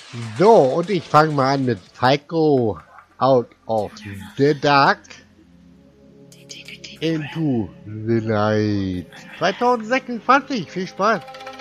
So, und ich fange mal an mit Psycho Out of the Dark Into the Night 2026. Viel Spaß!